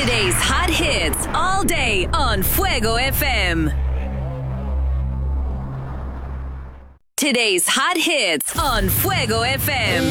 Today's hot hits all day on Fuego FM. Today's hot hits on Fuego FM.